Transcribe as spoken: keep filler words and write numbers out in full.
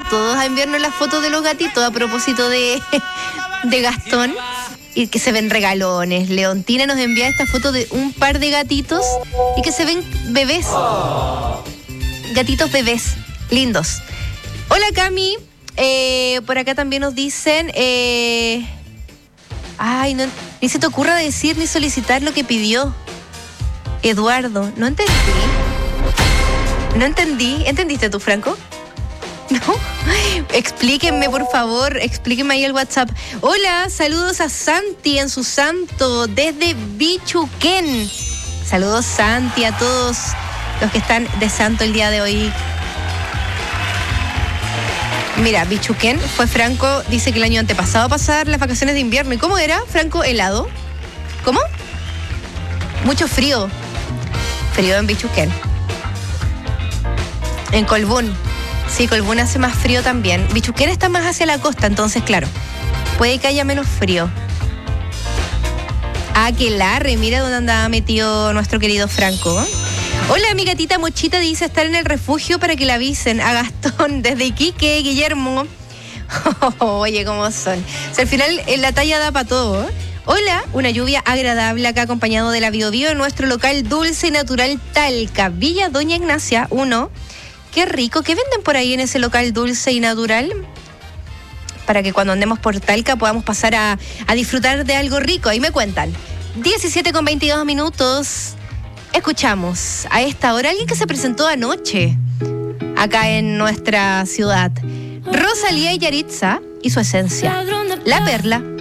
todos a enviarnos las fotos de los gatitos a propósito de, de Gastón. Y que se ven regalones. Leontina nos envía esta foto de un par de gatitos y que se ven bebés. Gatitos bebés, lindos. Hola Cami, eh, por acá también nos dicen... Eh, ay, no, ni se te ocurra decir ni solicitar lo que pidió Eduardo. No entendí. No entendí. ¿Entendiste tú, Franco? ¿No? Explíquenme, por favor, explíquenme ahí el WhatsApp. Hola, saludos a Santi en su santo desde Bichuquén. Saludos, Santi, a todos los que están de santo el día de hoy. Mira, Bichuquén fue Franco, dice que el año antepasado a pasar las vacaciones de invierno. ¿Y cómo era, Franco? ¿Helado? ¿Cómo? Mucho frío. Frío en Bichuquén. En Colbún. Sí, Colbún hace más frío también. Bichuquén está más hacia la costa, entonces, claro, puede que haya menos frío. Ah, que larre, mira dónde andaba metido nuestro querido Franco. Hola, mi gatita Mochita dice estar en el refugio para que la avisen a Gastón desde Iquique, Guillermo. Oh, oye, cómo son. O sea, al final la talla da para todo. Hola, una lluvia agradable acá acompañado de la Bio Bio en nuestro local dulce y natural Talca, Villa Doña Ignacia uno. Qué rico. ¿Qué venden por ahí en ese local dulce y natural? Para que cuando andemos por Talca podamos pasar a, a disfrutar de algo rico. Ahí me cuentan. diecisiete con veintidós minutos. Escuchamos a esta hora a alguien que se presentó anoche acá en nuestra ciudad. Rosalía y Yaritza y su esencia. La Perla.